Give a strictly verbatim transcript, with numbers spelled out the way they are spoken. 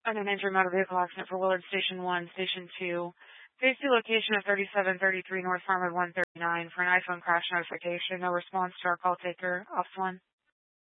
on an injured motor vehicle accident for Willard Station one, Station two. Safety location of thirty-seven thirty-three North Farmwood one thirty-nine for an iPhone crash notification. No response to our call taker. Ops one.